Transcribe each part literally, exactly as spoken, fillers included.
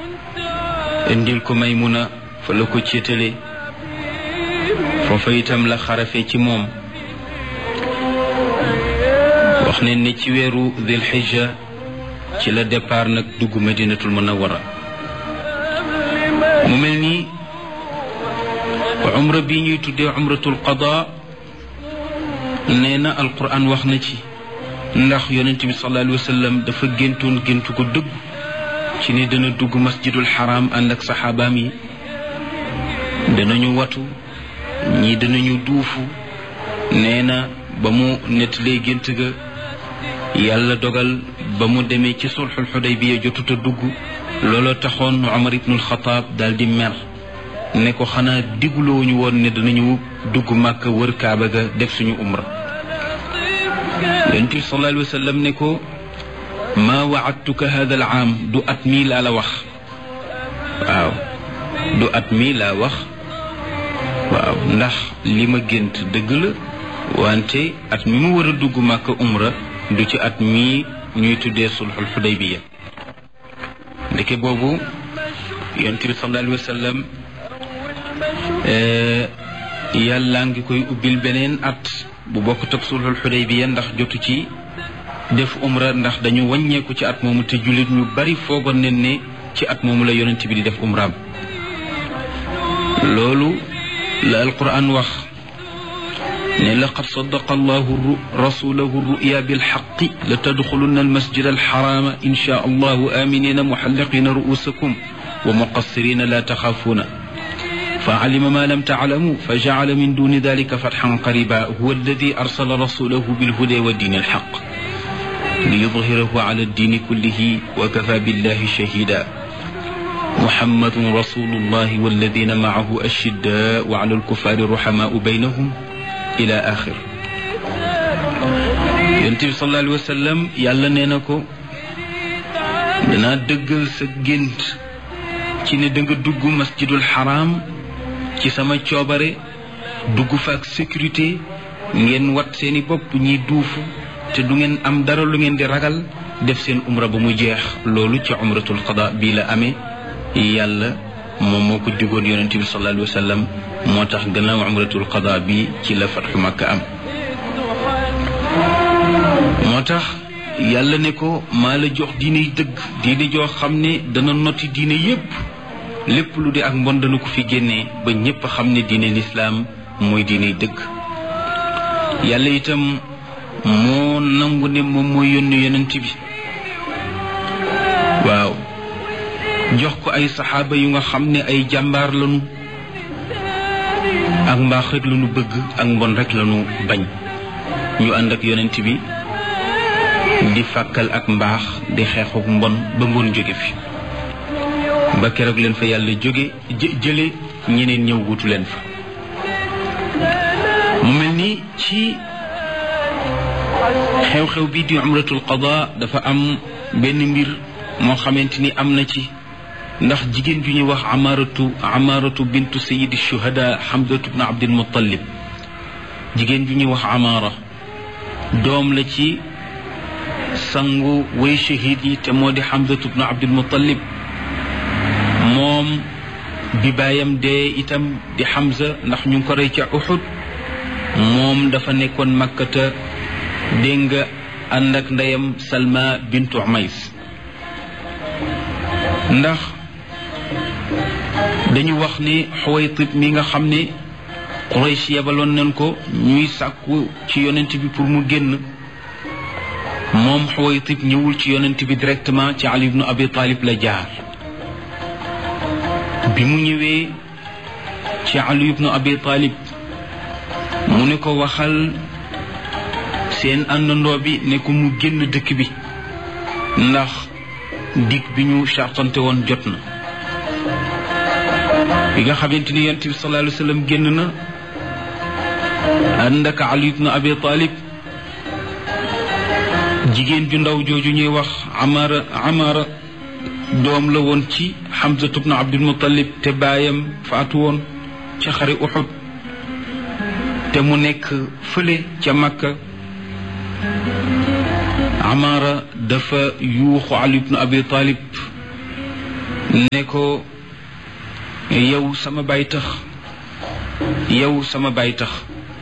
indil ko Maymuna fa la ko céetale foofa itam la xarafe ci moom. wax ne ne ci weeru Dil Hijja ci la départ nag dugg Madinatul Munawwara. mu mel ni umra bi ñuy tuddee umratul qada nee na alquran wax na ci, ndax yonent bi sallallahu alayhi wa sallam dafa géntoon géntu ko dëgg ci ni dana dugg masjidul xaram ànd ak saxaabaam yi, danañu watu ñii danañu duufu. nee na ba mu nettalee gént ga yàlla dogal ba mu demee ci sulxul xudaybiya jotut a dugg. looloo taxoon Umar ibnul Xataab daal di mer ne ko xanaa digulooñu woon ne danañu dugg Màkka wër Kaaba ga def suñu umra. yonent bi sallallahu alayhi wa sallam ne ko maa waadtuka hada al aam, du at mii laa la wax. waaw du at mii laa wax waaw ndax li ma gént dëgg la, wante at mi mu war a dugg Màkka umra du ci at mii ñuy tuddee sulxul xudaybiya. ndeke boobu yonent bi sallallahu alayhi wa sallam yàlla ngi koy ubbil beneen at bu bokk ak sulhul Xudaybiya, ndax jotu ci def umra, ndax dañu wàññeeku ci at moomu te jullit ñu bari foogoon nañ ne ci at moomu la yonent bi di def umraam. loolu la alquran wax ne laqad sadaqa allahu rasulahu ruya bilxaqi la tadxulunna almasjid alxarama insha allahu aminina muxalliqina ruusakum wa muqassirina la taxaafuuna fa alima ma lam taalamu fa jacala min duni dalika fatxan qariba huwa alladi arsala rasulahu bilhuda wa diini alxaq liyudhirahu ala addiini kullihi wa kafa billahi shahida muhammadun rasulullahi walladina macahu ashiddaau ala alkuffari ruhamaau baynahum ila axir. yonent bi sallallahu alayhi wa sallam yàlla nee na ko danaa dëggal sa gént ci ne da nga dugg masjidul xaram ci sama coobare, dugg fa ak sécurité, ngeen wat seeni bopp ñiy duufu te du ngeen am dara lu ngeen di ragal, def seen umra ba mu jeex. loolu ci umratul qada bii la amee. yàlla moom moo ko digoon yonent bi sallallahu alayhi wa sallam, moo tax gannaaw umratul qada bi ci la fatxu Makka am. moo tax yàlla ne ko maa la jox diine yi dëgg, diine joo xam ne dana noti diine yépp, lépp lu di ak mbon dana ko fi génnee ba ñépp xam ne diine lislaam mooy diine yi dëgg. yàlla itam moo nangu ne moom mooy yónni yonent bi, waaw jox ko ay saxaaba yu nga xam ne ay jàmbaar lañu, ak mbaax rek lañu bëgg, ak mbon rek lañu bañ. ñu ànd ak yonent bi di fàkkal ak mbaax, di xeexuk mbon ba mbon jóge fi, ba keroog leen fa yàlla jóge jële ñeneen ñëw wutu leen fa. mu mel ni ci xew-xew bi di umratul qada dafa am benn mbir moo xamante ni am na ci, ndax jigéen ju ñuy wax amaratu amaratu bintu sayidi shuhada hamdatu bnu abdil muttalib, jigéen ju ñuy wax amara doom la ci sangu way shahid yi te moo di hamdatu bnu abdil muttalib. moom bi baayam dee itam di Hamza, ndax ñu ngi ko rey ca Uhud, moom dafa nekkoon makkata dégg nga ànd ak ndeyam Salma bintu Umays. ndax dañu wax ni Xuwaytib mi nga xam ne Quraysh yebaloon nañ ko ñuy sàkku ci yonent bi pour mu génn, moom Xuwaytib ñëwul ci yonent bi directement, ci Ali ibnu Abi Talib la jaar. bi mu ñëwee ci Ali ibnu Abi Talib mu ne ko waxal seen àndandoo bi ne ko mu génn dëkk bi, ndax dig bi ñu sartante woon jot na. bi nga xamante ni yonent bi sallallahu alayhi wa sallam génn na ànd ak Ali ibnu Abi Talib, jigéen ju ndaw jooju ñuy wax Amara Amara doom la woon ci Hamza ibn Abdul Muttalib te baayam faatu woon ca xare Uhud, te mu nekk fële ca Makka. Amara dafa yuuxu Ali ibn Abi Talib ne ko yow sama baay tax yow sama baay tax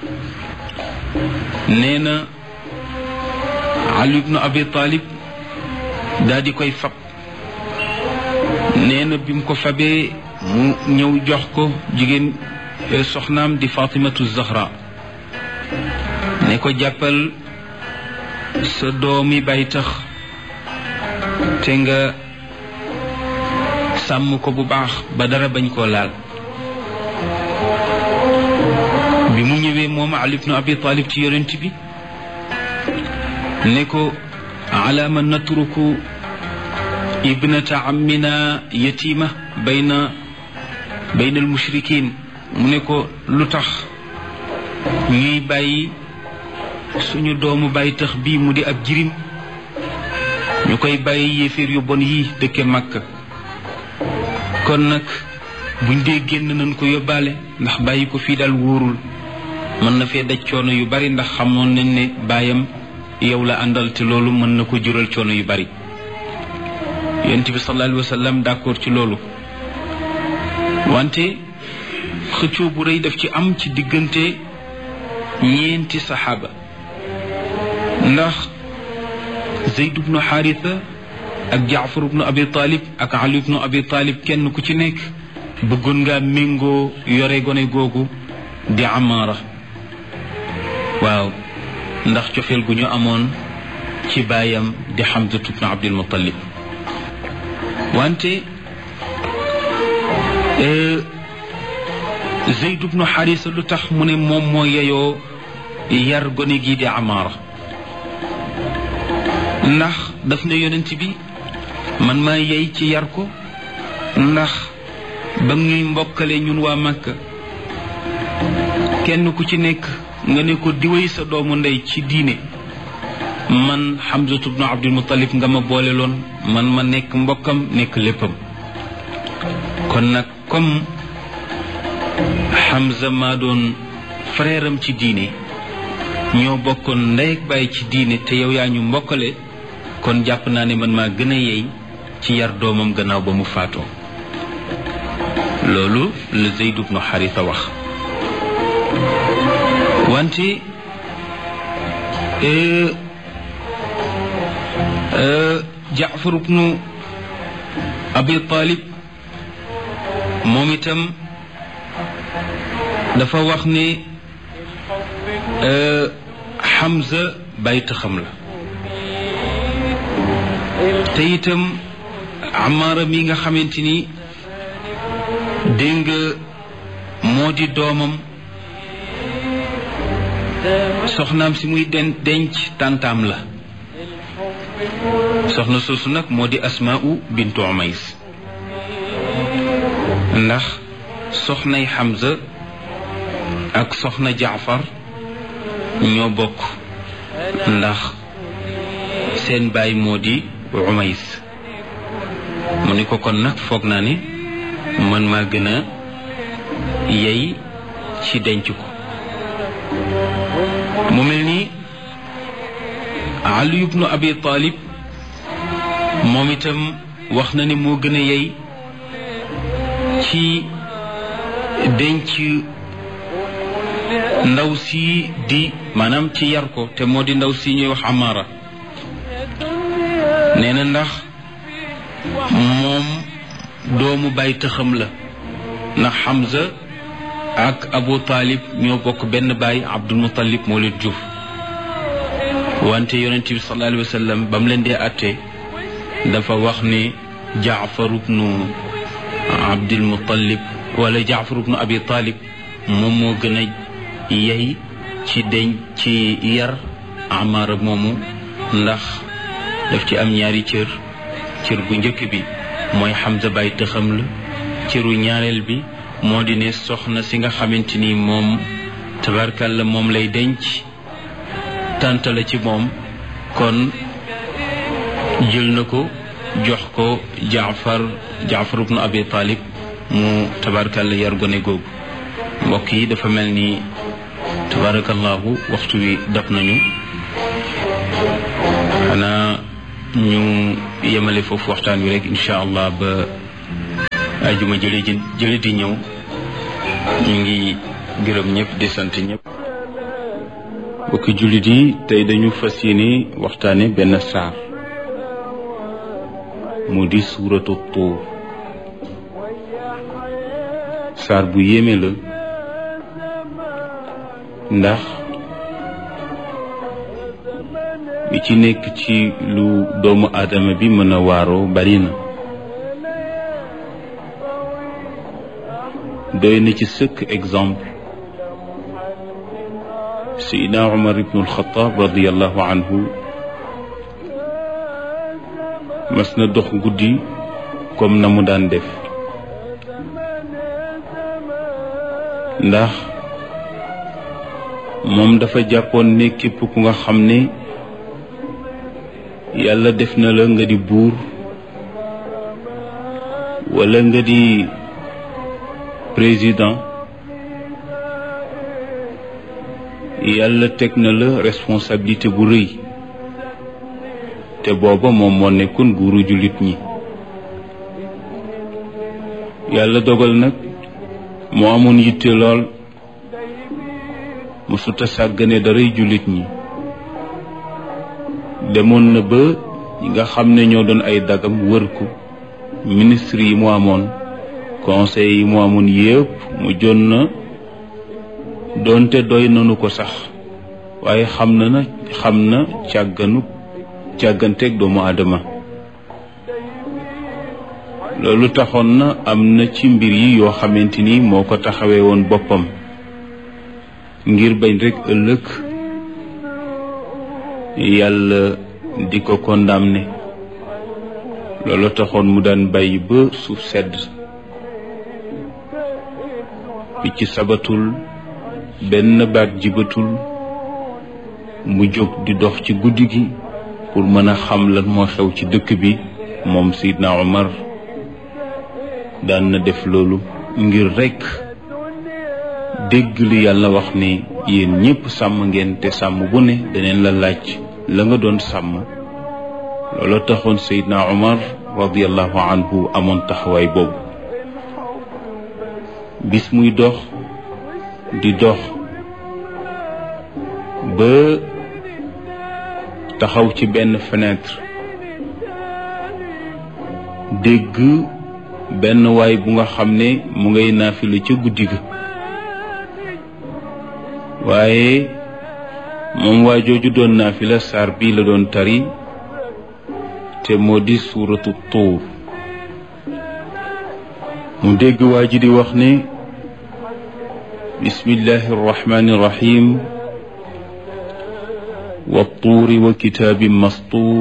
nee na Ali ibnu Abi Talib daal di koy fab nee na bi mu ko fabee mu ñëw jox ko jigéen soxnaam di Fatimatu Zahra ne ko jàppal sa doomi baay tax te nga sàmm ko bu baax ba dara bañ koo laal. bi mu ñëwee moom Ali ibnu Abi Talib ci yonent bi ne ko ala ma natruku ibnata ammina yatima bayna bayna almushrikin mu ne ko lu tax ñuy bàyyi suñu doomu bàyyi tax bii mu di ab jirim ñu koy bàyyi yéeféer yu bon yi dëkke Makka. kon nag buñ dee génn nañ ko yóbbaale ndax bàyyi ko fii daal wóorul, mën na fee daj coono yu bari ndax xamoon nañ ne baayam yow la àndal te loolu mën na ko jural coono yu bari. yonent bi sallallahu alayhi wa sallam d'accord ci loolu, wante xëccoo bu rëy daf ci am ci diggante ñeenti saxaaba, ndax Zayd ibnu Haritha ak Jaafar ibnu Abi Talib ak Ali ibnu Abi Talib kenn ku ci nekk bëggoon ngaa méngoo yore gone googu di Amaara. waaw ndax cofeel gu ñu amoon ci baayam di Hamza ibnu Abdul Muttalib. wante Zayd ibnu Haritha lu tax mu ne moom moo yeyoo yar gone gi di Amaara? ndax daf ne yonent bi man maa yey ci yar ko, ndax ba ñuy mbokkale ñun waa Makka kenn ku ci nekk nga ne ko diwéy sa doomu ndey ci diine, man Hamza ibnu Abdul Muttalib nga ma boole loon, man ma nekk mbokkam nekk léppam. kon nag comme Hamza maa doon frère am ci diine, ñoo bokkoon ndey ak baay ci diine te yow yaa ñu mbokkale, kon jàpp naa ne man maa gën a yey ci yar doomam gannaaw ba mu faatoo. loolu la Zayd ibnu Haritha wax. wante Jaafar ibnu Abi Talib moom itam dafa wax ne Hamza bàyyi taxam la, te itam Amaara mi nga xamante ni dégg nga moo di doomam, soxnaam si muy den denc tàntaam la. soxna soosu nag moo di Asmaa'u bintu Umays, ndax soxnay Hamza ak soxna Jaafar ñoo bokk, ndax seen baay moo di Umays. mu ni ko kon nag foog naa ne man maa gën a yey ci denc ko. mu mel ni Ali ibnu Abi Talib moom itam wax na ne moo gën a yey ci denc ndaw si di maanaam ci yar ko, te moo di ndaw si ñuy wax Amaara. nee na ndax moom doomu baay tëxam la, ndax Hamza ak Abu Talib ñoo bokk benn baay, Abdul Muttalib moo leen jur. wante yonent bi sallallahu alayhi wa sallam ba mu leen dee àtte dafa wax ne Jaafar ibnu Abdul Muttalib wala Jaafar ibnu Abi Talib moom moo gën a yey ci deñ ci yar Amaara moomu, ndax daf ci am ñaari cër. cër bu njëkk bi mooy Hamza baay tëxam la, cëru ñaareel bi moo di ne soxna si nga xamante ni moom tabarkalla moom lay denc tànta la ci moom, kon jël na ko jox ko Jaafar Jaafar ibnu Abi Talib mu tabarkalla yar gone googu. mbokk yi dafa mel ni tabarakallahu waxtu wi dab nañu, xanaa ñu yemale foofu waxtaan wi rek incha allah ba ajuma jële ji jële di ñëw ñu ngi gërëm ñëpp di sant ñëpp. bokki jullit yi tey dañu fas yéene waxtaane benn saar mu di suuratu tuur. saar bu yéeme la ndax bi ci nekk ci lu doomu aadama bi mën a waaroo bari na. doy na ci sëkk exemple Seydina Umar ibnu Alxataab radiallahu anhu mas na dox guddi comme na mu daan def ndax moom dafa jàppoon ne képp ku nga xam ne yàlla def na la nga di buur walla nga di président yàlla teg na la responsabilité bu rëy te booba moom moo nekkoon buuru jullit ñi. yàlla dogal nag moo amoon yitte lool mësuta sàggane daray jullit ñi. demoon na ba ñi nga xam ne ñoo doon ay dagam wër ko ministre yi mu amoon conseil yi mu amoon yépp mu jon na doonte doy nanu ko sax waaye xam na na xam na càgganu càgganteeg doomu aadama. loolu taxoon na am na ci mbir yi yoo xamante ni moo ko taxawee woon boppam ngir bañ rekk ëllëg yàlla di ko condamné. loolu taxoon mu daan bàyyi ba suuf sedd picc sabatul benn baat jibatul mu jóg di dox ci guddi gi pour mën a xam lan moo xew ci dëkk bi. moom Seydina Omar daan na def loolu ngir rekk dégg li yàlla wax ni yéen ñépp sàmm ngeen te sàmm bu ne daneen la laaj la nga doon sàmm. loolu taxoon Seydina Omar radiallahu anhu amoon taxawaay boobu. bis muy dox di dox ba taxaw ci benn fenêtre dégg benn waay bu nga xam ne mu ngay naafila ca guddi ga. waaye moom waa jooju doon naafila saar bii la doon tari te moo di suuratu tuur. mu dégg waa ji di wax ne bismillahi arrahmani irrahim wattuuri wa kitaabin mastuur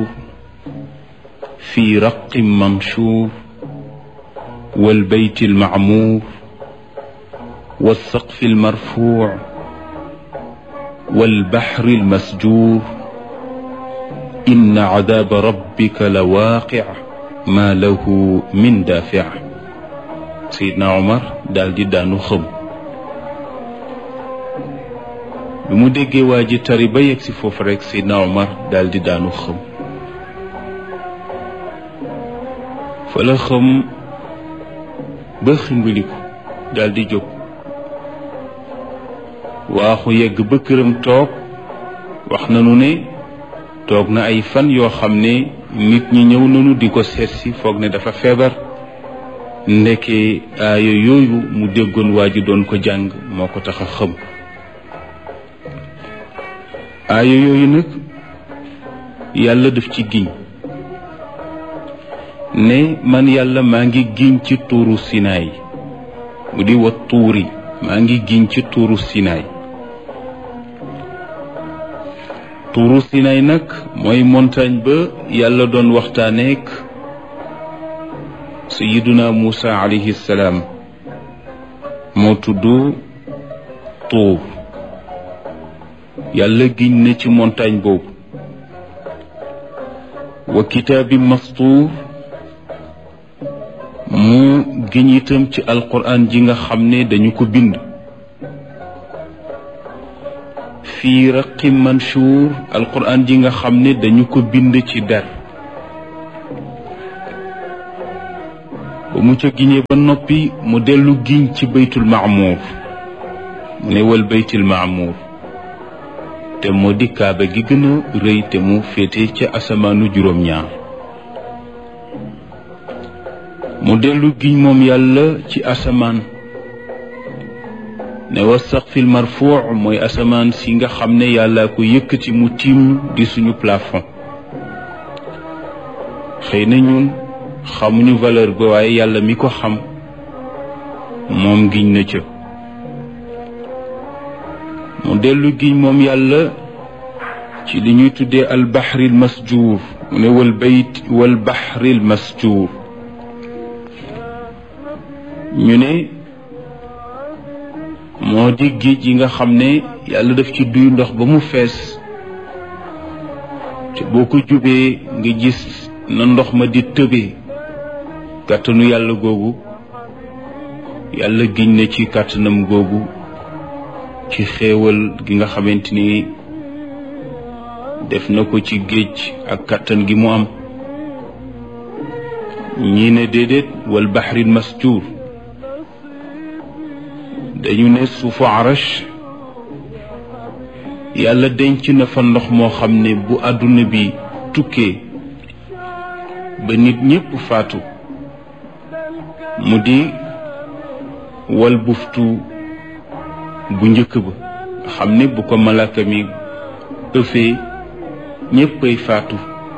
fi raqin manshuur walbeyti almacmuur walsaqfi almarfuuc walbaxri almasjuur inna cadaaba rabbika la waaqic maa lahu min daafic. Seydina Omar daal di daanu xëm. bi mu déggee waa ji tari ba yegg si foofu rekk Seydina Omar daal di daanu xëm. fa la xëm ba ximbiliku daal di jóg waaxu yegg ba këram toog. wax nanu ne toog na ay fan yoo xam ne nit ñi ñëw nanu di ko seet si foog ne dafa feebar. ndeke aaya yooyu mu déggoon waa ji doon ko jàng moo ko tax a xëm. aaya yooyu nag yàlla daf ci giñ ne man yàlla maa ngi giñ ci tuuru Sinaay mu di wa tuuri maa ngi giñ ci tuuru Sinaay. tuuru Sinaay nag mooy montagne ba yàlla doon waxtaaneek sayiduna Muusa alayhi salaam moo tudd tuur. yàlla giñ na ci montagne boobu. wa kitaabi mastuur mu giñ itam ci alquran ji nga xam ne dañu ko bind. fii raqi manshuur alquran ji nga xam ne dañu ko bind ci der. ba mu ca giñee ba noppi mu dellu giñ ci baytul maamuur mu ne wal baytul maamuur te moo di kaaba gi gën a rëy te mu féete ca asamaanu juróom-ñaar mu dellu giñ moom yàlla ci asamaan ne wa saqfil marfuu mooy asamaan si nga xam ne yàlla ko yëkkati mu tiim di suñu plafond xëy na ñun xamuñu valeur ba waaye yàlla mi ko xam moom giñ na ca mu dellu giñ moom yàlla ci li ñuy tuddee al bahril masjuur mu ne wal bayt wal bahril masjuur ñu ne moo di géej yi nga xam ne yàlla daf ci duy ndox ba mu fees te boo ko jubee nga gis na ndox ma di tëbee kàttanu yàlla googu yàlla giñ na ci kàttanam googu ci xéewal gi nga xamante ni def na ko ci géej ak kàttan gi mu am ñii ne déedéet wal bahril masjuur dañu ne suufu arash yàlla denc na fa ndox moo xam ne bu àdduna bi tukkee ba nit ñépp faatu mu di wal buftu bu njëkk ba xam ne bu ko malaaka mi ëffee ñéppay faatu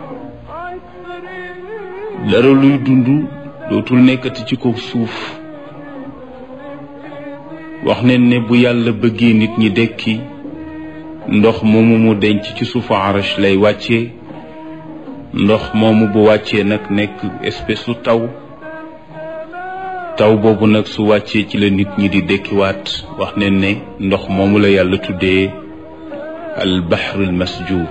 dara luy dund dootul nekkati ci kaw suuf wax nañ ne bu yàlla bëggee nit ñi dekki ndox moomu mu denc ci suufu arash lay wàccee ndox moomu bu wàccee nag nekk espèce su taw taw boobu nag su wàccee ci la nit ñi di dekkiwaat wax nañ ne ndox moomu la yàlla tuddee al bahrul masjuur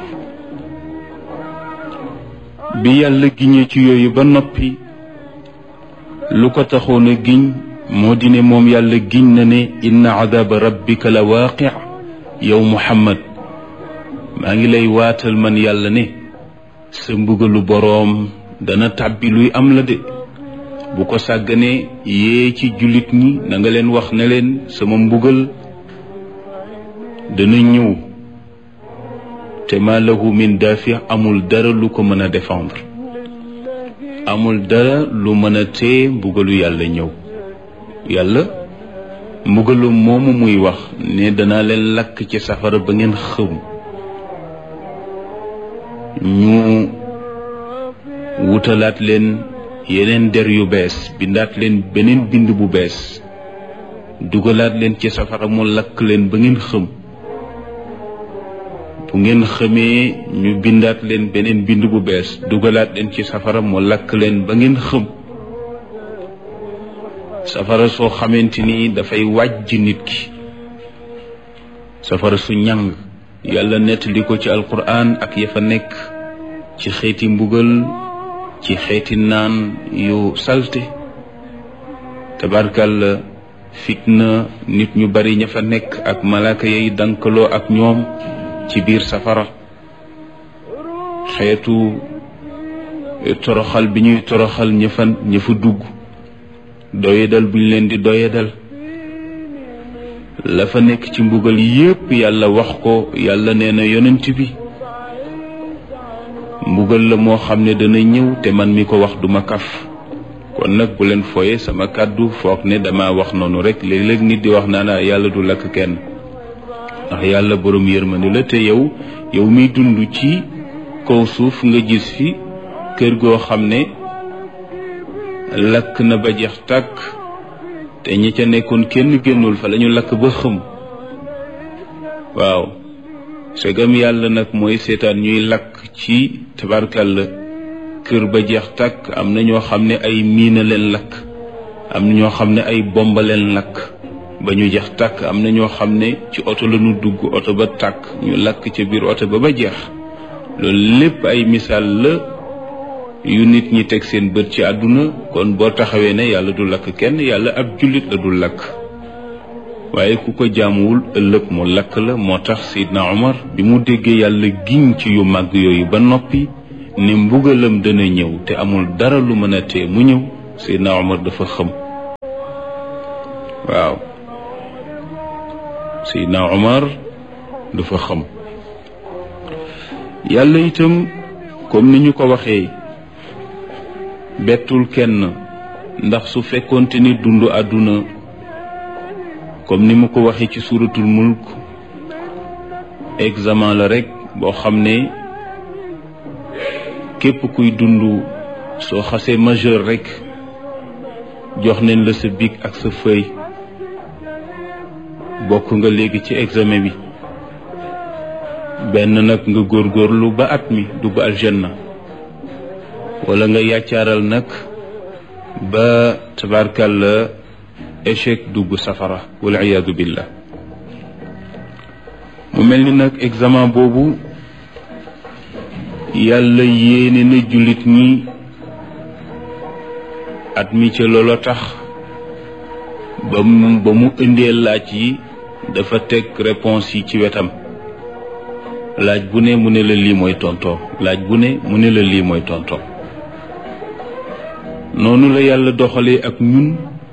bi yàlla giñee ci yooyu ba noppi lu ko taxoon a giñ moo di ne moom yàlla giñ na ne inna adaba rabbika la waaqi yow muhammad maa ngi lay waatal man yàlla ne sa mbugalu boroom dana tàbbi luy am la de bu ko sàgganee yee ci jullit ñi na nga leen wax ne leen sama mbugal dana ñëw te ma lahu min daafi amul dara lu ko mën a défendre amul dara lu mën a tee mbugalu yàlla ñëw yàlla mbugalu moomu muy wax ne danaa leen lakk ci safara ba ngeen xëm ñu wutalaat leen yeneen der yu bees bindaat leen beneen bind bu bees dugalaat leen ci safara mu lakk leen ba ngeen xëm bu ngeen xëmee ñu bindaat leen beneen bind bu bees dugalaat leen ci safara mu lakk leen ba ngeen xëm safara soo xamante ni dafay wàjj nit ki safara su ñàng yàlla nettali ko ci alquran ak ya fa nekk ci xeeti mbugal ci xeeti naan yu salte tabarkal fitna nit ñu bari ña fa nekk ak malaaka yay dankaloo ak ñoom ci biir safara xeetu toroxal bi ñuy toroxal ña fa ña fa dugg doyadal bu ñu leen di doyadal la fa nekk ci mbugal yépp yàlla wax ko yàlla nee na yonent bi mbugal la moo xam ne dana ñëw te man mi ko wax duma kaf kon nag bu leen foye sama kàddu foog ne dama wax noonu rek léeg-léeg nit di wax naa yàlla du lakk kenn ndax yàlla borom yërmande la te yow yow miy dund ci kaw suuf nga gis fi kër goo xam ne lakk na ba jeex tàkk te ñi ca nekkoon kenn génnul fa lañu lakk ba xëm waaw segam yàlla nag mooy seetaan ñuy lakk ci tabarkalla kër ba jeex tàkk am na ñoo xam ne ay miina leen lakk am na ñoo xam ne ay bomba leen lakk ba ñu jeex tàkk am na ñoo xam ne ci oto la ñu dugg oto ba tàkk ñu lakk ca biir oto ba ba jeex loolu lépp ay misaal la yu nit ñi teg seen bët ci àdduna kon boo taxawee ne yàlla du lakk kenn yàlla ab jullit la du lakk waaye ku ko jaamuwul ëllëg mu lakk la moo tax Seydina Omar bi mu déggee yàlla giñ ci yu màgg yooyu ba noppi ne mbugalam dana ñëw te amul dara lu mën a tee mu ñëw Seydina Omar dafa xam waaw Seydina Omar dafa xam yàlla itam comme ni ñu ko waxee bettul kenn ndax su fekkoonte ni dund àdduna comme ni mu ko waxee ci suuratul mulk examen la rekk boo xam ne képp kuy dund soo xasee majeur rekk jox nañ la sa bic ak sa feuille bokk nga léegi ci examen bi benn nag nga góorgóorlu ba at mi dugg aljanna wala nga yàccaaral nag ba tabarkalla échec dugg safara wal iyaadu billah mu mel ni nag examen boobu yàlla yéene na jullit ñi at mi ca loola tax ba mu ba mu indee laaj yi dafa teg réponse yi ci wetam laaj bu ne mu ne la lii mooy tontoo laaj bu ne mu ne la lii mooy tontoo noonu la yàlla doxalee ak ñun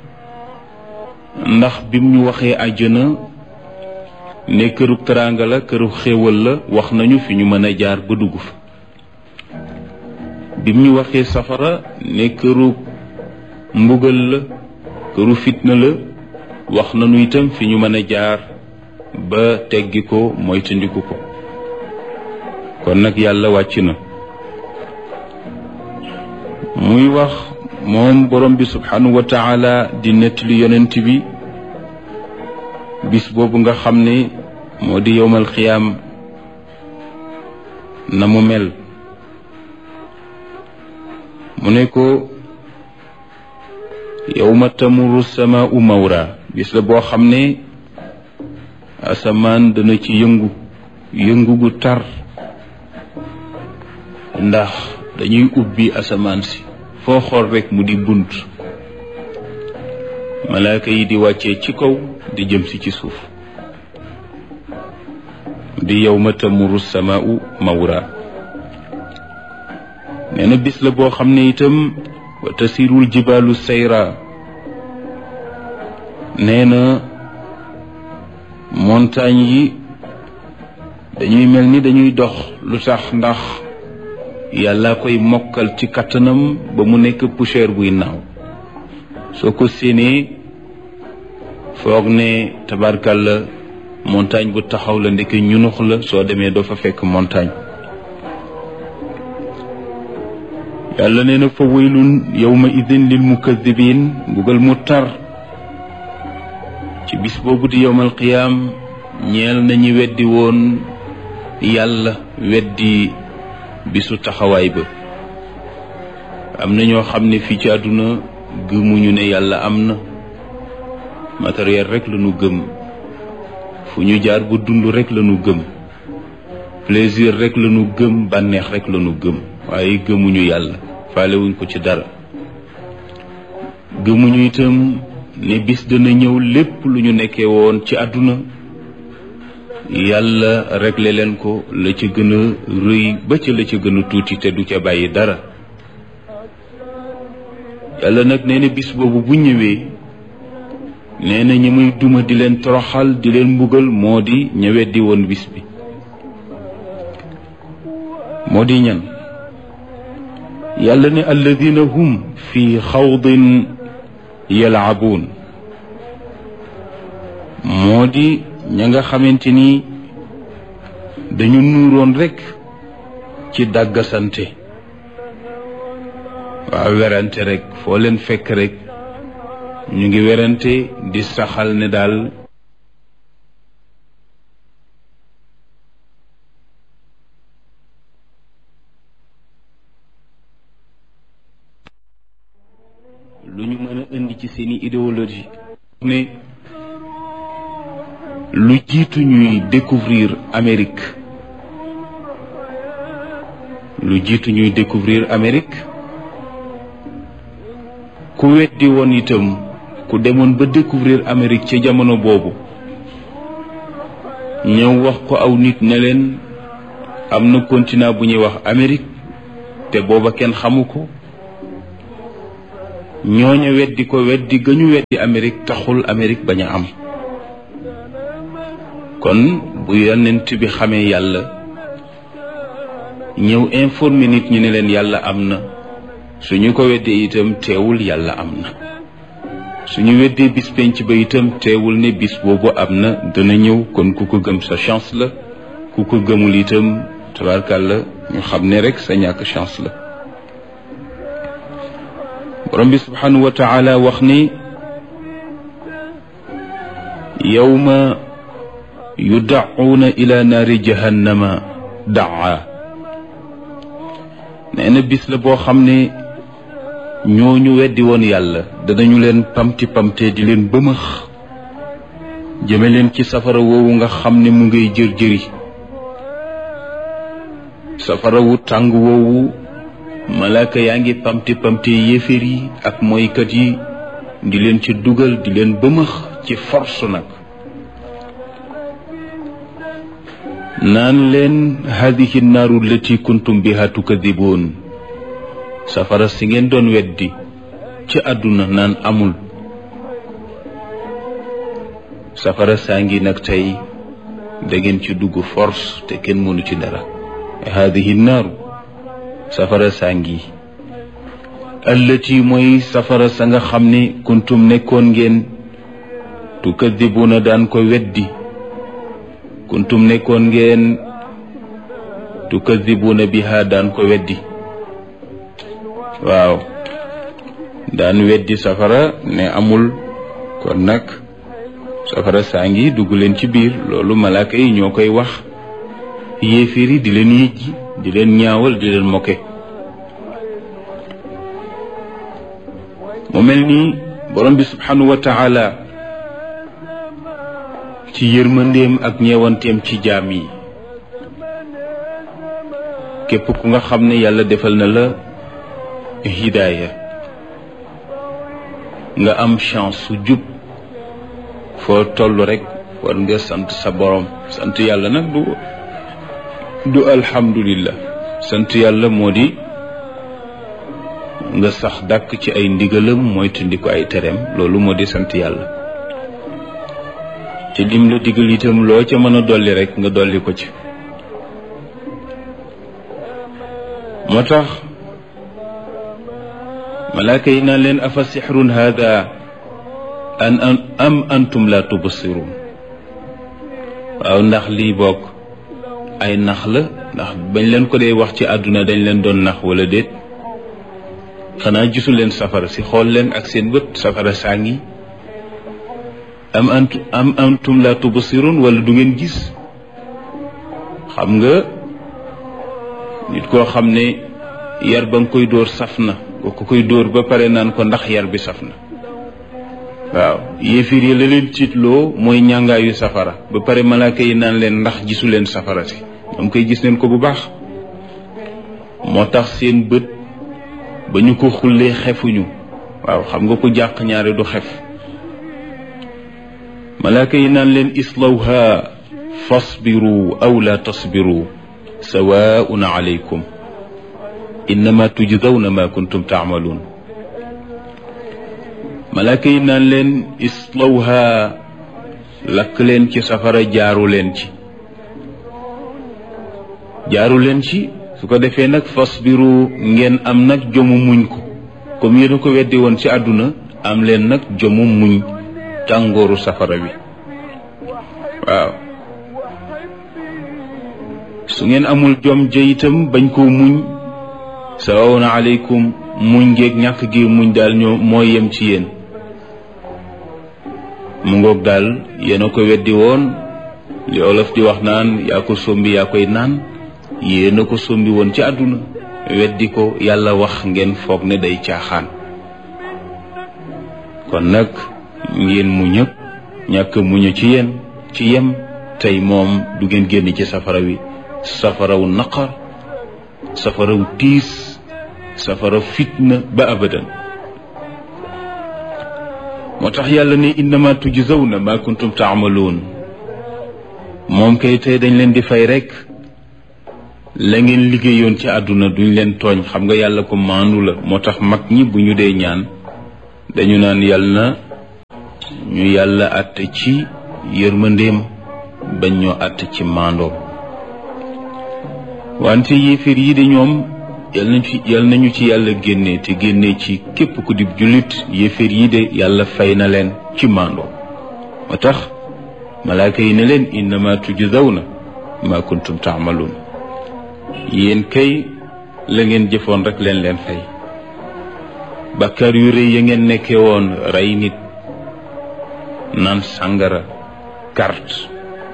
ndax bim ñu waxee àjjana ne këru teraanga la këru xéewal la wax nañu fi ñu mën a jaar ba dugg fa bim ñu waxee safara ne këru mbugal la këru fitna la wax nañu itam fi ñu mën a jaar ba teggi ko moytandiku ko kon nag yàlla wàcc na muy wax moom borom bi subhanahu wa taala di nettali yonent bi bis boobu nga xam ne moo di yowmal xiyaam na mu mel mu ne ko yowma tamuru samaau mawra bis la boo xam ne asamaan dana ci yëngu yëngu gu tar ndax dañuy ubbi asamaan si foo xool rekk mu di bunt malaaka yi di wàccee ci kaw di jëm si ci suuf di yawma tamuru samaau mawra nee na bis la boo xam ne itam wa tasirul jibaalu sayra nee na montagne yi dañuy mel ni dañuy dox lu tax ndax yàlla koy mokkal ci kattanam ba mu nekk poussière buy naaw soo ko séenee foog ne tabarkalla montagne bu taxaw la ndeke ñunux la soo demee doo fa fekk montagne yàlla nee na fa waylun yawma idin lil mukadibin mbugal mu tar ci bis boobu di yawmal qiyaam ñeel nañu weddi woon yàlla weddi bisu taxawaay ba am na ñoo xam ne fii ci àdduna gëmuñu ne yàlla am na matériel rek la ñu gëm fu ñu jaar bu dund rek la ñu gëm plaisir rek la ñu gëm bànneex rek la ñu gëm waaye gëmuñu yàlla faalewuñ ko ci dara gëmuñu itam ne bis dana ñëw lépp lu ñu nekkee woon ci àdduna yàlla réglé leen ko la ca gën a rëy ba ca la ca gën a tuuti te du ca bàyyi dara yàlla nag nee na bis boobu bu ñëwee nee na ñi muy duma di leen toroxal di leen mbugal moo di ña weddi woon bis bi moo di ñan yàlla ne alladina hum fi xawdin yalaabuun moo di ña nga xamante ni dañu nuuroon rekk ci dàggasante waaw werante rekk foo leen fekk rekk ñu ngi werante di saxal ne daal lu ñu mën a indi ci seeni idéologie ne lu jiitu ñuy découvrir Amérique lu jiitu ñuy découvrir Amérique ku weddi woon itam ku demoon ba découvrir Amérique ca jamono boobu ñëw wax ko aw nit ne leen am na continent bu ñuy wax Amérique te booba kenn xamu ko ñooña weddi ko weddi ga ñu weddi Amérique taxul Amérique bañ a am. kon bu yonent bi xamee yàlla ñëw informer nit ñi ne leen yàlla am na suñu ko weddee itam teewul yàlla am na suñu weddee bis penc ba itam teewul ne bis boobu am na dana ñëw. kon ku ko gëm sa chance la ku ko gëmul itam tabarkàlla ñu xam ne rek sa ñàkk chance la. borom bi subhanahu wa taala wax ni yawma yudacuuna ila naari jahannama daa nee na bis la boo xam ne ñooñu weddi woon yàlla danañu leen pamti pamte di leen bëmëx jëme leen ci safara woowu nga xam ne mu ngay jër jëri safara wu tàng woowu malaaka yaa ngi pamti pamte yéeféer yi ak moykat yi di leen ci dugal di leen bëmëx ci force nag naan leen hadihi naaru lati kuntum biha tukadiboon safara si ngeen doon weddi ci àdduna naan amul safara saa ngi nag tey da ngeen ci dugg force te kenn mënu ci dara hadihi naaru safara saa ngi allati mooy safara sa nga xam ne kuntum nekkoon ngeen tukadiboona daan ko weddi kuntum nekkoon ngeen tukadibuuna biha daan ko weddi waaw daan weddi safara ne amul. kon nag safara saa ngi dugg leen ci biir loolu malaaka yi ñoo koy wax yéeféer yi di leen yëjji di leen ñaawal di leen moke. mu mel ni borom bi subhanahu wa taala ci yërmandeem ak ñeewanteem ci jaam yi képp ku nga xam ne yàlla defal na la hidaaya nga am chance su jub foo toll rek war nga sant sa borom. sant yàlla nag du du alhamdulillah sant yàlla moo di nga sax dàkk ci ay ndigalam moytundi ko ay tereem loolu moo di sant yàlla. te lim la digal itam loo ca mën a dolli rek nga dolli ko ci. moo tax malaaka yi naan leen afa sixrun hada an am antum la tubsirun waaw ndax lii bokk ay nax la ndax bañ leen ko dee wax ci àdduna dañ leen doon nax wala déet xanaa gisu leen safara si xool leen ak seen bët safara saa ngi am antum am antum la tubsirun wala du ngeen gis. xam nga nit koo xam ne yar ba nga koy dóor saf na boo ko koy dóor ba pare naan ko ndax yar bi saf na. waaw yéefir yi la leen tiitloo mooy ñàngaayu safara ba pare malaaka yi naan leen ndax gisu leen safara si ñoom koy gis leen ko bu baax. moo tax seen bët ba ñu ko xullee xefuñu. waaw xam nga ko jàq ñaare du xef. malaaka yi naan leen islawha fasbiru aw la tasbiru sawaun alaykum innama tujzawna ma kuntum taamaluun. malaaka yi naan leen islawha lakk leen ci safara jaaru leen ci jaaru leen ci su ko defee nag fasbiru ngeen am nag jomu muñ ko comme yéen a ko weddi woon ci àdduna am leen nag jomu muñ tàngooru safara bi. waaw su ngeen amul jom jëyitam bañ koo muñ sawaun alaykum muñ ngeeg ñàkk gi muñ daal ñoo mooy yem ci yéen. mu ngoog daal yéen a ko weddi woon li olof di wax naan yaa ko sombi yaa koy naan yéen a ko sombi woon ci àdduna weddi ko yàlla wax ngeen foog ne day caaxaan. kon nag ngeen muñ ak ñàkk muñu ci yéen ci yem tey moom du ngeen génn ci safara wi safaraw naqar safaraw tiis safara fitna ba abadan. moo tax yàlla ne innama tujzawna ma kuntum taamaluun moom kay tey dañ leen di fay rek la ngeen liggéeyoon ci àdduna duñ leen tooñ. xam nga yàlla ko maandu la moo tax mag ñi bu ñu dee ñaan dañu naan yàlla na ñu yàlla àtte ci yërmandeem bañ ñoo àtte ci maandoom wante yéeféer yi de ñoom yal nañ ci yal nañu ci yàlla génne te génne ci képp ku dib jullit yéeféer yi de yàlla fay na leen ci maandoom moo tax malaaka yi ne leen innama tujzawna ma kuntum taamaluun yéen kay la ngeen jëfoon rek leen leen fay bàkkaar yu rëy ya ngeen nekkee woon rey nit naan sàngara carte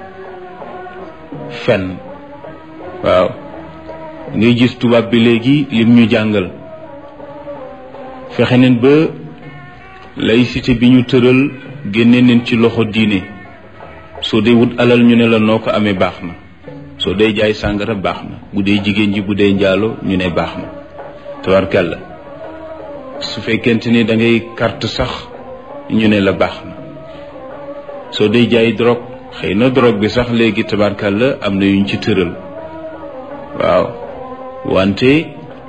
fen waaw ngay gis tubaab bi léegi lim ñu jàngal fexe neen ba laïcité bi ñu tëral génne neen ci loxo diine soo dee wut alal ñu ne la noo ko amee baax na soo dee jaay sàngara baax na bu dee jigéen ji bu dee njaalo ñu ne baax na tabarkàlla su fekkente ni da ngay carte sax ñu ne la baax na soo dee jaay drogue xëy na drogue bi sax léegi tabarkàlla am na yuñ ci tëral waaw wante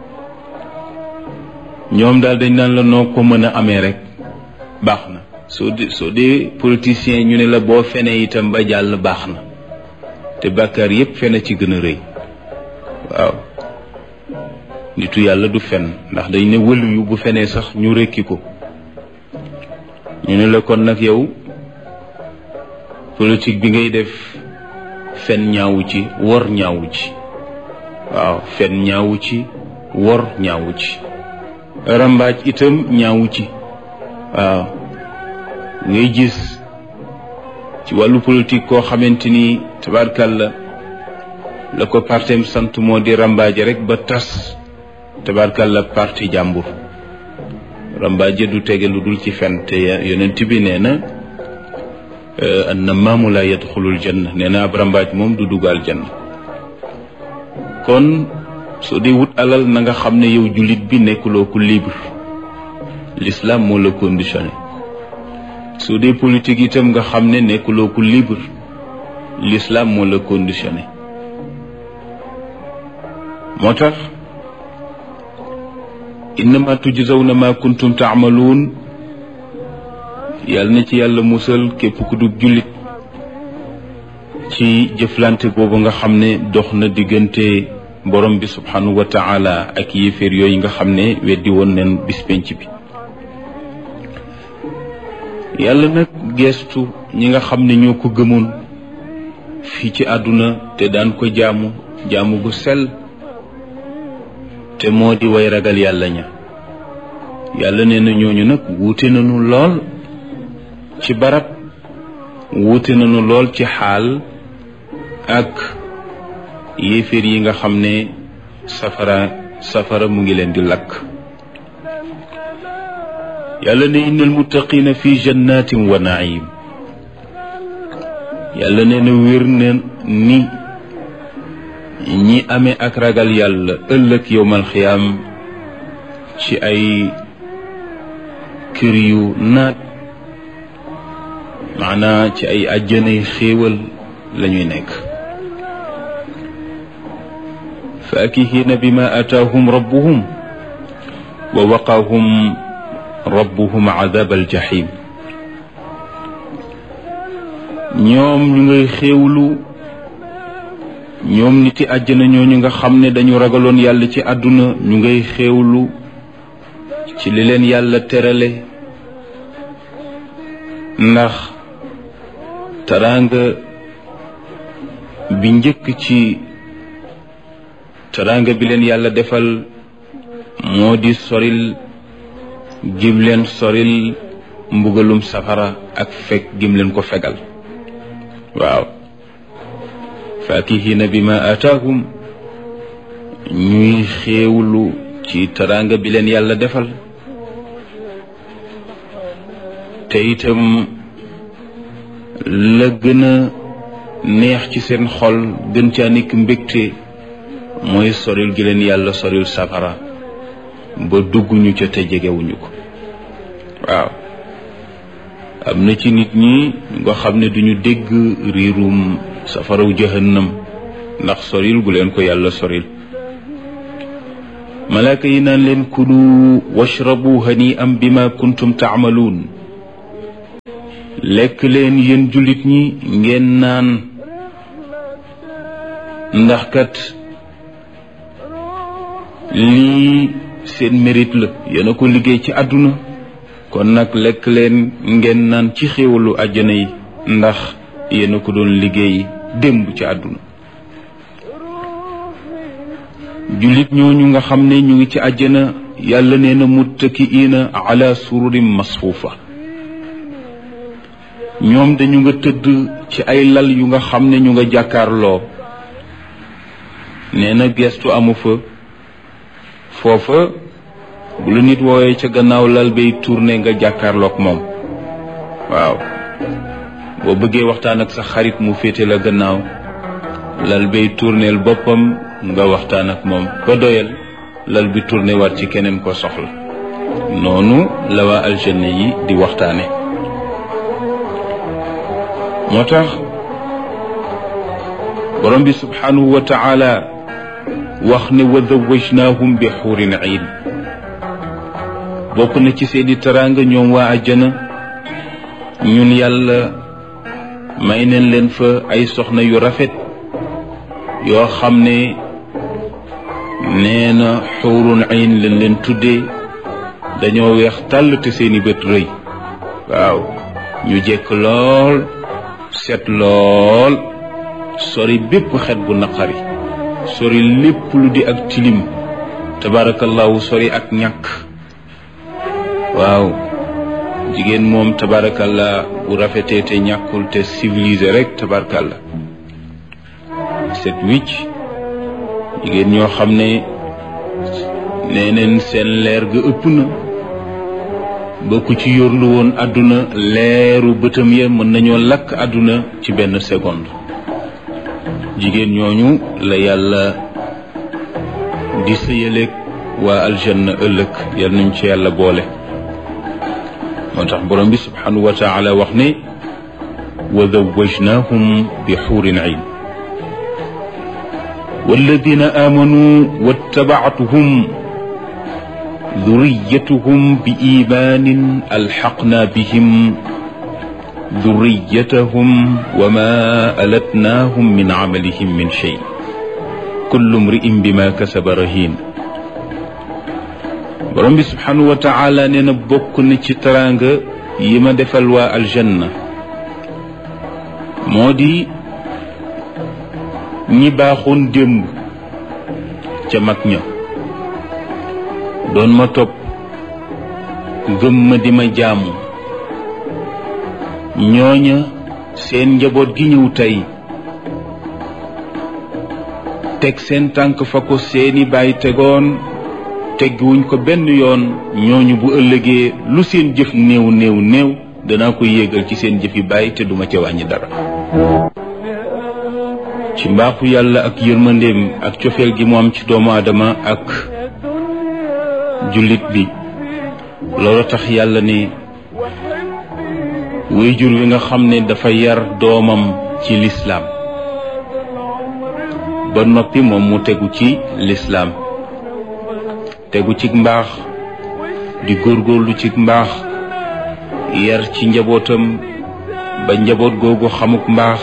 ñoom daal dañ naan la noo ko mën a amee rek baax na soo dee soo dee politicien ñu ne la boo fenee itam ba jàll baax na te bàkkaar yépp fen a ci gën a rëy waaw nitu yàlla du fen ndax dañ ne wëlu yu bu fenee sax ñu rekki ko ñu ne la kon nag yow politique bi ngay def fen ñaawu ci wor ñaawu ci waaw fen ñaawu ci wor ñaawu ci rambaaj itam ñaawu ci waaw ngay gis ci wàllu politique koo xamante ni tabarkàlla la ko partem sant moo di rambaaje rek ba tas tabarkàlla parti jàmbur rambaaje du tege lu dul ci fen te yonent bi nee na annamaamu la yadxulul janna nee na ab rambaaj moom du dugal janna kon soo dee wut alal na nga xam ne yow jullit bi nekkuloo ku libre l'islam moo la conditionné soo dee politique itam nga xam ne nekkuloo ku libre l'islam moo la conditionné moo tax innama tujzawna ma kuntum taamaluun yàlla na ci yàlla musal képp ku dub jullit ci jëflante boobu nga xam ne dox na diggante borom bi subhanahu wa taala ak yéeféer yooyu nga xam ne weddi woon neen bis penc bi yàlla nag geestu ñi nga xam ne ñoo ko gëmoon fii ci àdduna te daan ko jaamu jaamu gu sell te moo di way ragal yàlla ña yàlla nee na ñooñu nag wuute nañu lool ci barab wuute nañu lool ci xaal ak yéeféer yi nga xam ne safara safara mu ngi leen di lakk yàlla ne innal muttaqina fi jannatin wa naim yàlla nee na wér na ni ñi amee ak ragal yàlla ëllëg yowmal xiyaam ci ay kër yu naat maanaa ci ay àjjanay xéewal lañuy nekk faakihiina bima ataahum rabbuhum wa waqaahum rabbuhum adab aljahim ñoom ñu ngay xéewlu ñoom niti àjjana ñooñu nga xam ne dañu ragaloon yàlla ci àdduna ñu ngay xéewlu ci li leen yàlla terale ndax teraanga bi njëkk ci teraanga bi leen yàlla defal moo di soril gim leen soril mbugalum safara ak fekk gim leen ko fegal waaw faakihina bima ataahum ñuy xéewlu ci teraanga bi leen yàlla defal te itam la gën a neex ci seen xol gën caa nekk mbégte mooy soril gi leen yàlla soril safara ba dugguñu ca te jegewuñu ko waaw am na ci nit ñi nga xam ne duñu dégg riirum safaraw jahannam ndax soril gu leen ko yàlla soril malaaka yi naan leen kulu washrabu hani am bima kuntum taamaluun lekk leen yéen jullit ñi ngeen naan ndax kat lii seen mérite la yéen a ko liggéey ci àdduna kon nag lekk leen ngeen naan ci xéewalu àjjana yi ndax yéen a ko doon liggéey démb ci àdduna jullit ñooñu nga xam ne ñu ngi ci àjjana yàlla nee na muttakiina ala sururin masfuufa ñoom dañu nga tëdd ci ay lal yu nga xam ne ñu nga jàkkaarloo nee na gestu amu fa foofa bu la nit woowee ca gannaaw lal bay tourné nga jàkkaarloog moom waaw boo bëggee waxtaan ak sa xarit mu féete la gannaaw lal bay tourneel boppam nga waxtaan ak moom ba doyal lal bi tourné waat ci keneen ko soxla noonu la waa aljanna yi di waxtaane moo tax borom bi subhanahu wa taala wax ne wa zawajnaahum bi xuurin iin bokk na ci seeni teraanga ñoom waa àjjana ñun yàlla may neen leen fa ay soxna yu rafet yoo xam ne nee na xuurun iin leen leen tuddee dañoo weex tàll te seeni bët rëy waaw ñu jekk lool set lool sori bépp xet bu naqari sori lépp lu di ak tilim tabarakallahu sori ak ñàkk waaw jigéen moom tabarakallah bu rafetee te ñàkkul te civilisé rek tabarakallah set wicc jigéen ñoo xam ne nee neen seen leer ga ëpp na ba ku ci yorlu woon àdduna leeru bëtam ya mën nañoo lakk àdduna ci benn seconde jigéen ñooñu la yàlla di sëyaleeg waa aljanna ëllëg yal nañ ci yàlla boole moo tax borom bi subhanahu wa taala wax ne wa zawajnahum bi xuurin iin walladina amanu wattabactuhum ذريتهم بإيمان ألحقنا بهم ذريتهم وما ألتناهم من عملهم من شيء كل امرئ بما كسب رهين borom bi subhanahu wa taala nee na bokk na ci teraanga yi ma defal waa aljanna moo di ñi baaxoon démb ca mag ña doon ma topp gëm ma di ma jaamu ñooña seen njaboot gi ñëw tey teg seen tànk fa ko seeni baay tegoon tegguwuñ ko benn yoon ñooñu bu ëllëgee lu seen jëf néew néew néew danaa ko yéegal ci seen jëfi baay te duma ca wàññi dara ci mbaaxu yàlla ak yërmandeem ak cofeel gi mu am ci doomu aadama ak jullit bi loolu tax yàlla ne waajur wi nga xam ne dafa yar doomam ci lislaam ba noppi moom mu tegu ci lislaam tegu ci mbaax di góorgóorlu ci mbaax yar ci njabootam ba njaboot googu xamuk mbaax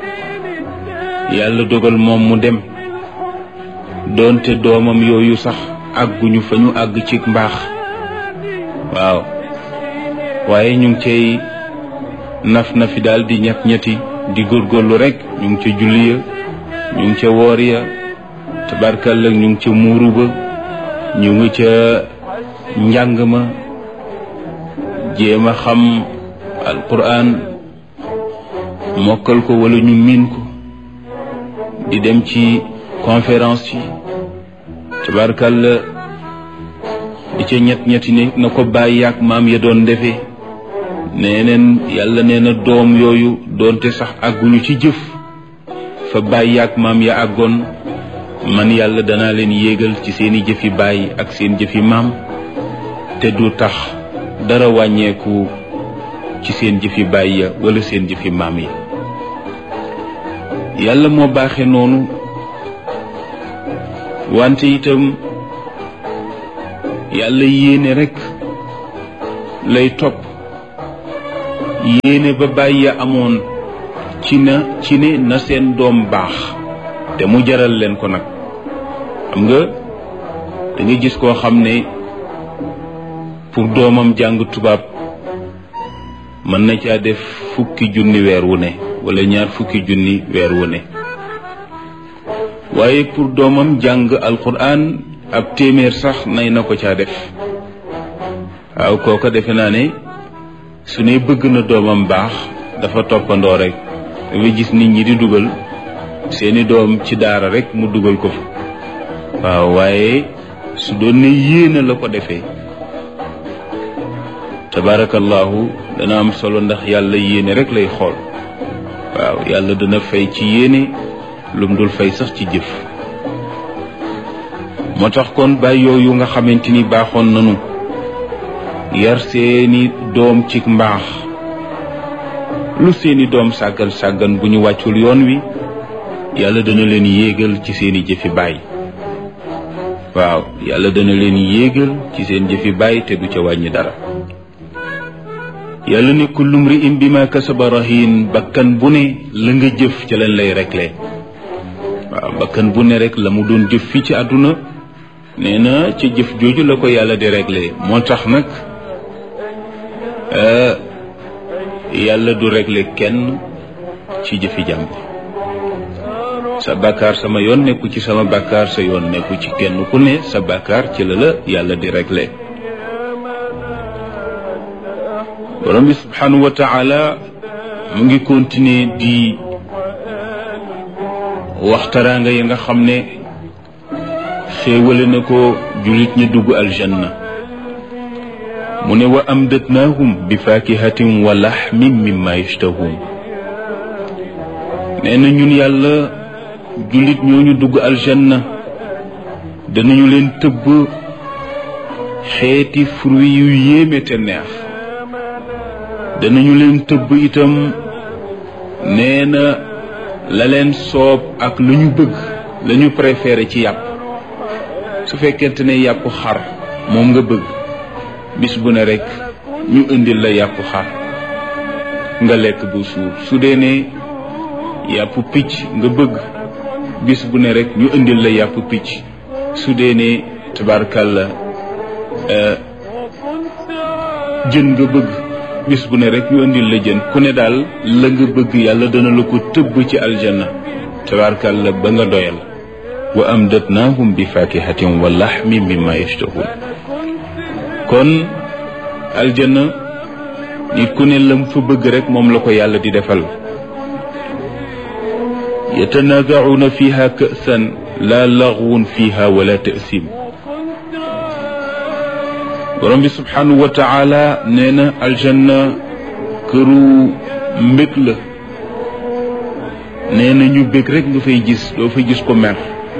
yàlla dogal moom mu dem doonte doomam yooyu sax àgguñu fa ñu àgg ci mbaax waaw waaye ñu ngi cay naf na fi daal di ñett ñetti di góorgóorlu rek ñu ngi ca julli ya ñu ngi ca woor ya tabarkalla ñu ngi ca muuru ba ñu ngi ca njàng ma jéem a xam alquran mokkal ko wala ñu miin ko di dem ci conférence yi tabarkalla di ca ñett ñetti ne na ko bàyyi ak maam ya doon defee nee neen yàlla nee na doom yooyu doonte sax àgguñu ci jëf fa bàyyi ak maam ya àggoon man yàlla danaa leen yéegal ci seeni jëfi baay ak seen jëfi maam te du tax dara wàññeeku ci seen jëfi baay ya wala seen jëfi maam ya yàlla moo baaxe noonu wante itam yàlla yéene rek lay topp yéene ba bàyyi amoon ci na ci ne na seen doom baax te mu jaral leen ko nag xam nga da nga gis koo xam ne pour doomam jàng tubaab mën na caa def fukki junni weer wu ne wala ñaar fukki junni weer wu ne waaye pour doomam jàng alquran ab téeméer sax nay na ko caa def waaw kooka defe naa ne su ne bëgg na doomam baax dafa toppandoo rek dafa gis nit ñi di dugal seeni doom ci daara rek mu dugal ko fa waaw waaye su doon ne yéene la ko defee tabarakallahu dana am solo ndax yàlla yéene rek lay xool waaw yàlla dana fay ci yéene lum dul fay sax ci jëf moo tax kon bàyyi yooyu nga xamante ni baaxoon nanu yar seeni doom ci mbaax lu seeni doom sàggal sàggan bu ñu wàccul yoon wi yàlla dana leen yéegal ci seeni jëfi baay waaw yàlla dana leen yéegal ci seen jëfi baay te du ca wàññi dara yàlla ne kullu mri'in bima kasaba rahin bakkan bu ne la nga jëf ca leen lay réglé waaw bakkan bu ne rek la mu doon jëf fii ci àdduna nee na ca jëf jooju la ko yàlla di réglé moo tax nag yàlla du réglé kenn ci jëfi jàmbur sa bàkkaar sama yoon nekku ci sama bàkkaar sa yoon nekku ci kenn ku ne sa bàkkaar ci la la yàlla di réglé borom bi subhanahu wa taala mu ngi continuer di waxtaraanga yi nga xam ne xéewale na ko jullit ñi dugg aljanna mu ne wa amdatnaahum bi fakihatin wa laxmin mimma yashtahun nee na ñun yàlla jullit ñooñu dugg aljanna danañu leen tëbb xeeti fruit yu yéeme te neex danañu leen tëbb itam nee na la leen soob ak lu ñu bëgg la ñu préféré ci yàpp su fekkente ne yàpp xar moom nga bëgg bis bu ne rek ñu indil la yàpp xar nga lekk bu suur su dee ne yàpp picc nga bëgg bis bu ne rek ñu indil la yàpp picc su dee ne tabarkalla jën nga bëgg bis bu ne rek ñu indil la jën ku ne daal la nga bëgg yàlla dana la ko tëbb ci aljanna tabarkalla ba nga doyal wa amdatnaahum bi fakihatin wa laxmin mimma yashtahun kon aljanna nit ku ne lam fa bëgg rek moom la ko yàlla di defal yatanaza'una fiha ka'san la laghwun fiha wala ta'sim borom bi subhanahu wa taala nee na aljanna këru mbég la nee na ñu bég rek nga fay gis doo fa gis ko mer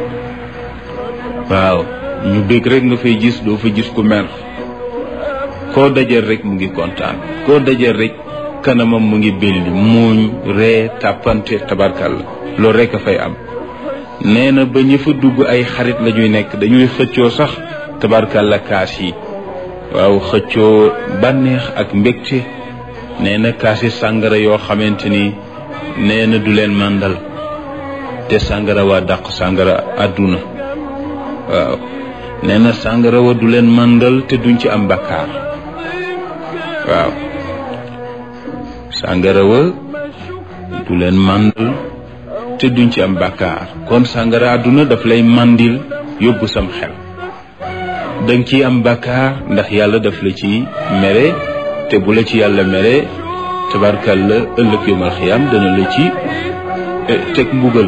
waaw ñu bég rek nga fay gis doo fa gis ko mer koo dajal rek mu ngi kontaan koo dajal rek kanamam mu ngi belli muuñ ree tàppante tabarkalla loolu rek a fay am nee na ba ña fa dugg ay xarit la ñuy nekk dañuy xëccoo sax tabarkalla kaas yi waaw xëccoo bànneex ak mbégte nee na kaasi sàngara yoo xamante ni nee na du leen màndal te sàngara waa dàq sàngara àdduna waaw nee na sàngara wa du leen màndal te duñ ci am bakkaar waaw sàngara wa du leen màndal te duñ ci am bakkaar kon sàngara àdduna daf lay màndil yóbbu sam xel danga ciy am bakkaar ndax yàlla daf la ci mere te bu la ci yàlla mere tabarkalla ëllëg yawmal xiyaam dana la ci teg mbugal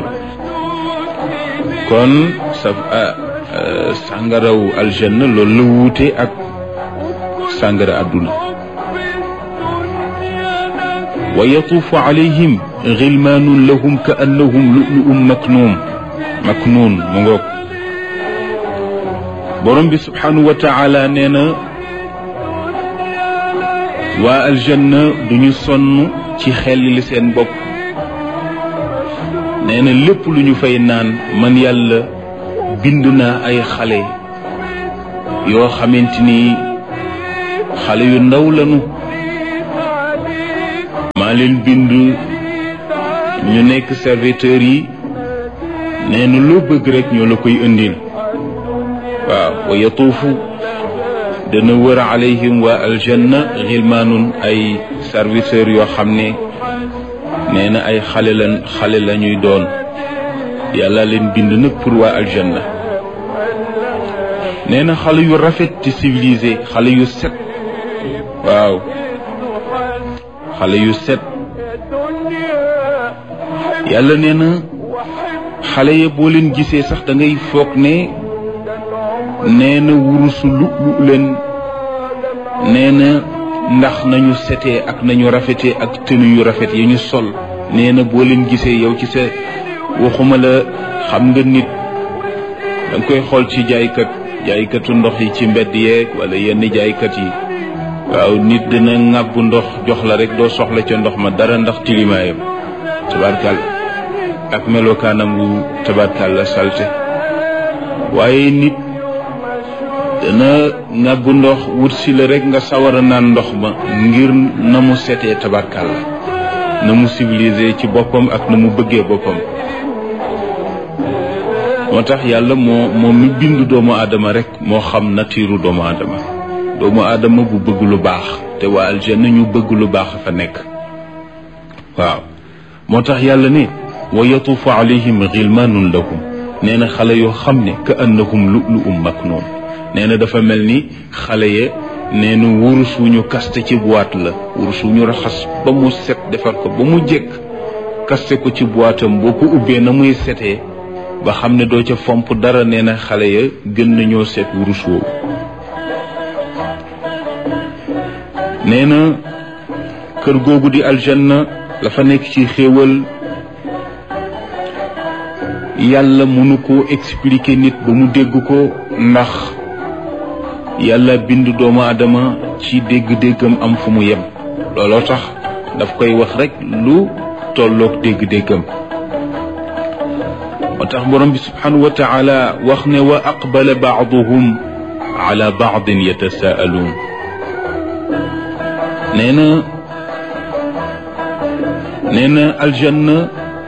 kon sa sàngaraw aljanna loolu la wuute ak sàngara àdduna wa yatuufu alayhim gilmaanun lahum ka annahum lu'lu'un maknuun maknuun mu ngoog borom bi subhanahu wa taala nee na waa aljanna duñu sonn ci xelli seen bopp nee na lépp lu ñu fay naan man yàlla bind naa ay xale yoo xamante ni xale yu ndaw lañu maa leen bind ñu nekk serviteurs yi nee na loo bëgg rek ñoo la koy indil waaw wa yatuufu dana wër alayhim waa aljanna xilmaanun ay serviteurs yoo xam ne nee na ay xale lan xale la ñuy doon yàlla leen bind nag pour waa aljanna nee na xale yu rafet te civilisé xale yu set waaw xale yu set yàlla nee na xale ya boo leen gisee sax da ngay foog ne nee na wurusu lu lu leen nee na ndax nañu setee ak nañu rafetee ak tenue yu rafet yi ñu sol nee na boo leen gisee yow ci sa waxuma la xam nga nit da nga koy xool ci jaaykat jaaykatu ndox yi ci mbedd yeeg wala yenn jaaykat yi waaw nit dina ŋàbbu ndox jox la rek doo soxla ca ndox ma dara ndax tilimaayam tabarkal ak melokaanam wu tabarkal la salte waaye nit dana ŋàbbu ndox wut si la rek nga sawar a naan ndox ma ngir na mu setee tabarkal la na mu civilisé ci boppam ak na mu bëggee boppam moo tax yàlla moo moom mi bind doomu aadama rek moo xam natiiru doomu aadama doomu aadama bu bëgg lu baax te waa aljanna ñu bëgg lu baax fa nekk waaw moo tax yàlla ne wa yatuufu alayhim xilmaanun lahum nee na xale yoo xam ne ka annahum lu'lu'un maknuun nee na dafa mel ni xale ya nee na wurus wu ñu kaste ci boîte la wurus wu ñu raxas ba mu set defar ko ba mu jekk kaste ko ci boîtam boo ko ubbee na muy setee ba xam ne doo ca fomp dara nee na xale ya gën nañoo seet wurus woowu nee na kër googu di aljanna la fa nekk ci xéewal yàlla mënu ko expliquer nit ba mu dégg ko ndax yàlla bind doomu aadama ci dégg-déggam am fu mu yem looloo tax daf koy wax rek lu tolloog dégg-déggam moo tax borom bi subhanahu wa taala wax ne wa aqbala baaduhum ala baadin yatasaaluun nee na nee na aljanna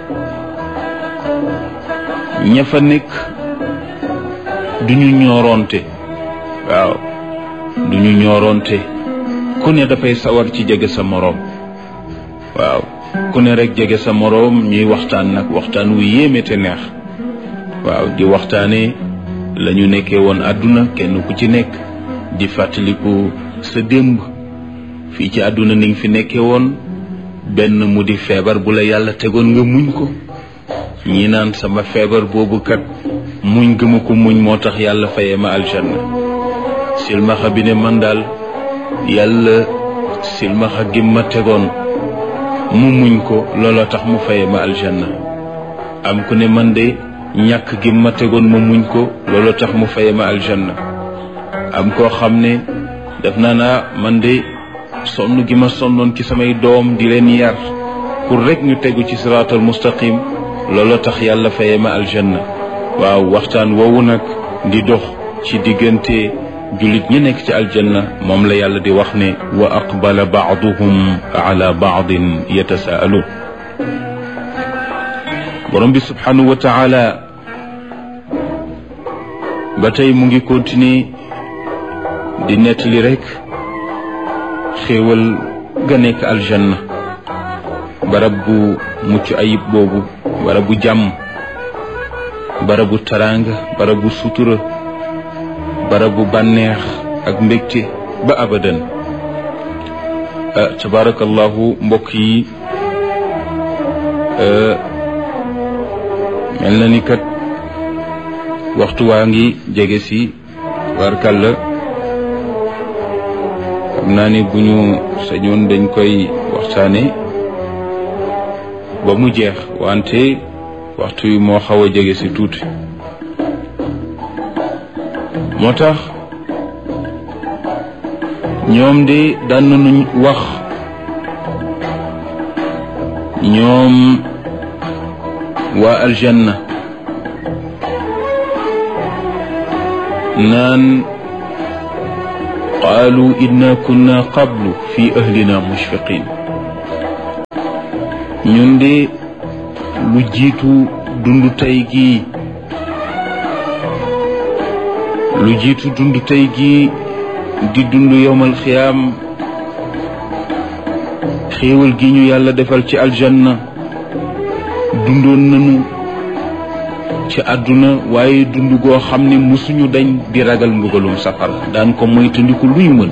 ña fa nekk duñu ñooroonte waaw duñu ñooroonte ku ne dafay sawar ci jege sa moroom waaw ku ne rek jege sa moroom ñuy waxtaan nag waxtaan wu yéeme te neex waaw di waxtaane la ñu nekkee woon àdduna kenn ku ci nekk di fàttaliku sa démb fii ci àdduna ni nga fi nekkee woon benn mu di feebar bu la yàlla tegoon nga muñ ko ñi naan sama feebar boobu kat muñ gëma ko muñ moo tax yàlla fayee ma aljanna silmaxa bi ne man daal yàlla silmaxa gi ma tegoon mu muñ ko looloo tax mu fayee ma aljanna am ku ne man de ñàkk gi ma tegoon ma muñ ko looloo tax mu fayee ma aljanna am koo xam ne def naa naa man de sonn gi ma sonnoon ci samay doom di leen yar pour rek ñu tegu ci siraatal mustaqim looloo tax yàlla fayee ma aljanna waaw waxtaan woowu nag di dox ci diggante jullit ñi nekk ci aljanna moom la yàlla di wax ne wa aqbala baaduhum ala baadin yatasaaluun borom bi subhanahu wa taala ba tey mu ngi continuer di nettali rek xéewal ga nekk aljanna barab bu mucc ayib boobu barab bu jàmm barab bu taraanga barab bu sutura barab bu bànneex ak mbégte ba abadan tabarakallahu mbokk yi mel na ni kat waxtu waa ngi jege si warkalla xam naa ni bu ñu sañoon dañ koy waxtaane ba mu jeex wante waxtu yi moo xaw a jege si tuuti moo tax ñoom de daan nañu wax ñoom waa aljanna naan qaalu inna kunna qablu fi ahlina mushfiqin ñun de lu jiitu dundu tey gi lu jiitu dundu tey gi di dundu yowmal xiyaam xéewal gi ñu yàlla defal ci aljanna dundoon nañu ci àdduna waaye dund goo xam ne musuñu dañ di ragal mbugalum safara daan ko moytandiku lu ñu mën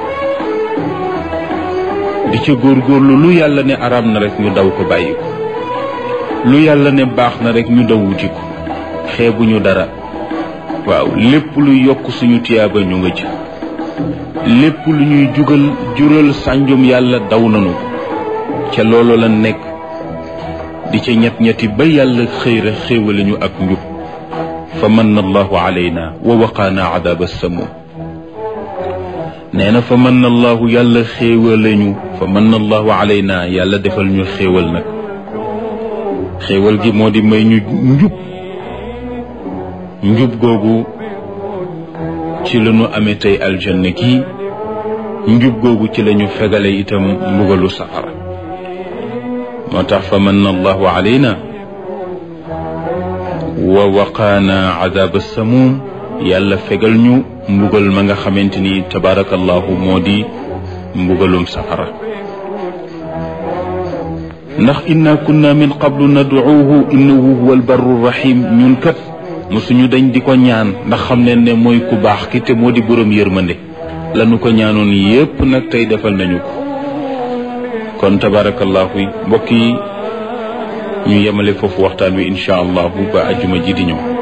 di ca góorgóorlu lu yàlla ne araam na rek ñu daw ko bàyyi ko lu yàlla ne baax na rek ñu daw wuti ko xeebuñu dara waaw lépp lu yokk suñu tiyaaba ñu nga ci lépp lu ñuy jugal jural sànjum yàlla daw nañu ko ca loolu la nekk di ca ñett ñetti ba yàlla xëyra xéewale ñu ak njub fa manna allahu alayna wa waqaana adaba samum nee na fa manna allahu yàlla xéewale ñu fa manna allahu alayna yàlla defal ñu xéewal nag xéewal gi moo di may ñu njub njub googu ci la ñu amee tey aljanna gi njub googu ci la ñu fegale itam mbugalu safara moo tax fa manna allahu alayna wa waqaana adaba samum yàlla fegal ñu mbugal ma nga xamante ni tabarakallahu moo di mbugalum safara ndax inna kunna min qablu nad'uuhu innahu huwa albarru rahim ñun kat mosuñu dañ di ko ñaan ndax xam ne ne mooy ku baax ki te moo di borom yërmande lanu ko ñaanoon yépp nag tey defal nañu ko kon tabarakallahu mbokk yi ñu yemale foofu waxtaan wi insha allahu ba ajuma ji di ñëw